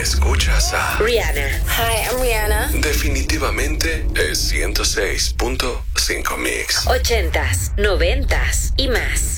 Escuchas a Rihanna. Hi, I'm Rihanna. Definitivamente es 106.5 Mix. 80s, 90s y más.